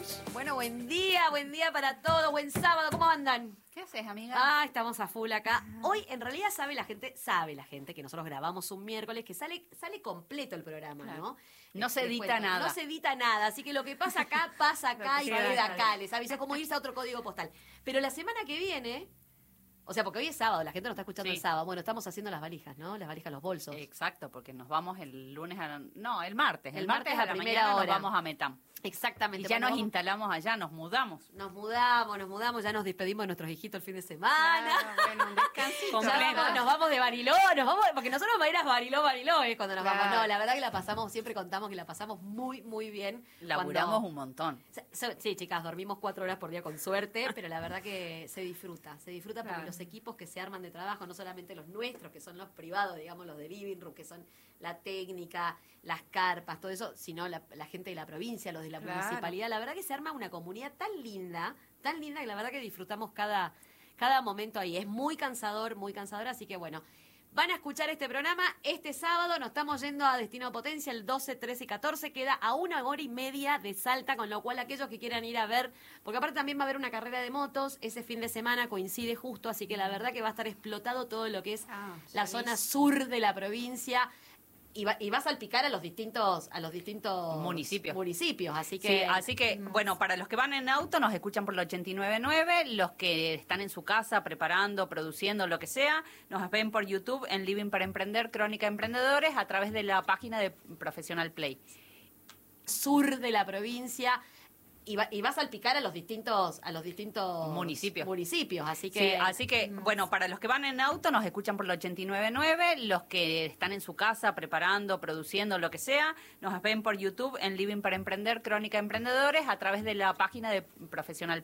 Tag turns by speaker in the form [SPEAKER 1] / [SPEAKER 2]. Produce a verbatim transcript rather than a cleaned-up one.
[SPEAKER 1] estamos?
[SPEAKER 2] Bueno, buen día, buen día para todos, buen sábado, ¿cómo andan?
[SPEAKER 1] ¿Qué haces, amiga?
[SPEAKER 2] Ah, estamos a full acá. Hoy, en realidad, sabe la gente, sabe la gente que nosotros grabamos un miércoles, que sale sale completo el programa,
[SPEAKER 1] Claro.
[SPEAKER 2] ¿no?
[SPEAKER 1] No se
[SPEAKER 2] Les
[SPEAKER 1] edita
[SPEAKER 2] cuento,
[SPEAKER 1] nada.
[SPEAKER 2] No se edita nada, así que lo que pasa acá, pasa acá
[SPEAKER 1] Lo
[SPEAKER 2] y
[SPEAKER 1] que
[SPEAKER 2] sale de
[SPEAKER 1] queda,
[SPEAKER 2] acá. Les aviso cómo irse a otro código postal. Pero la semana que viene... O sea, porque hoy es sábado, la gente nos está escuchando
[SPEAKER 1] Sí.
[SPEAKER 2] el sábado. Bueno, estamos haciendo las valijas, ¿no? Las valijas, los bolsos.
[SPEAKER 1] Exacto, porque nos vamos el lunes a la... No, el martes. El,
[SPEAKER 2] El
[SPEAKER 1] martes,
[SPEAKER 2] martes
[SPEAKER 1] a
[SPEAKER 2] a
[SPEAKER 1] la
[SPEAKER 2] primera
[SPEAKER 1] mañana
[SPEAKER 2] hora.
[SPEAKER 1] nos vamos a Metam.
[SPEAKER 2] Exactamente.
[SPEAKER 1] Y ya
[SPEAKER 2] Bueno,
[SPEAKER 1] nos
[SPEAKER 2] vamos-
[SPEAKER 1] instalamos allá, nos mudamos.
[SPEAKER 2] Nos mudamos, nos mudamos, ya nos despedimos de nuestros hijitos el fin de semana.
[SPEAKER 1] Ah, bueno, un descansito.
[SPEAKER 2] Ya
[SPEAKER 1] Completo.
[SPEAKER 2] vamos, nos vamos de Bariló, nos vamos, porque nosotros vamos a ir a Bariló, Bariló, es cuando nos
[SPEAKER 1] Claro.
[SPEAKER 2] vamos. No, la verdad que la pasamos, siempre contamos que la pasamos muy, muy bien.
[SPEAKER 1] Laburamos
[SPEAKER 2] Cuando-
[SPEAKER 1] un montón.
[SPEAKER 2] Se- se- Sí, chicas, dormimos cuatro horas por día con suerte, pero la verdad que se disfruta, se disfruta porque
[SPEAKER 1] Claro.
[SPEAKER 2] los equipos que se arman de trabajo, no solamente los nuestros, que son los privados, digamos, los de Living Room, que son la técnica, las carpas, todo eso, sino la, la gente de la provincia, los de la
[SPEAKER 1] Claro.
[SPEAKER 2] municipalidad. La verdad que se arma una comunidad tan linda, tan linda, que la verdad que disfrutamos cada, cada momento ahí. Es muy cansador, muy cansador, así que bueno... Van a escuchar este programa este sábado, nos estamos yendo a Destino Potencia el doce, trece y catorce, queda a una hora y media de Salta, con lo cual aquellos que quieran ir a ver, porque aparte también va a haber una carrera de motos, ese fin de semana coincide justo, así que la verdad que va a estar explotado todo lo que es
[SPEAKER 1] Ah,
[SPEAKER 2] la
[SPEAKER 1] buenísimo.
[SPEAKER 2] zona sur de la provincia. Y va, y va a salpicar a los distintos a los distintos
[SPEAKER 1] Municipios.
[SPEAKER 2] municipios, así que
[SPEAKER 1] Sí, así que, bueno, para los que van en auto nos escuchan por el ochenta y nueve punto nueve, los que están en su casa preparando, produciendo, lo que sea, nos ven por YouTube en Living para Emprender, Crónica Emprendedores, a través de la página de Professional Play.
[SPEAKER 2] sur de la provincia. Y va, y va a salpicar a los distintos a los distintos
[SPEAKER 1] Municipios.
[SPEAKER 2] municipios, así que
[SPEAKER 1] Sí, así que, bueno, para los que van en auto nos escuchan por el ochenta y nueve punto nueve, los que están en su casa preparando, produciendo, lo que sea, nos ven por YouTube en Living para Emprender, Crónica Emprendedores, a través de la página de Professional